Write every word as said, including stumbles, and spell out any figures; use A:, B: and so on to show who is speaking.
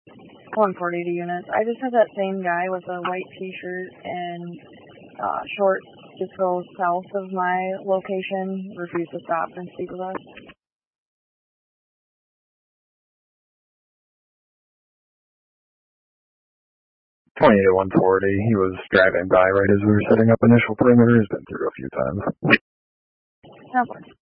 A: one forty to units. I just had that same guy with a white t-shirt and uh, shorts just go south of my location, refuse to stop and speak with us.
B: twenty to one forty. He was driving by right as we were setting up initial perimeter. He's been through a few times.
A: Okay.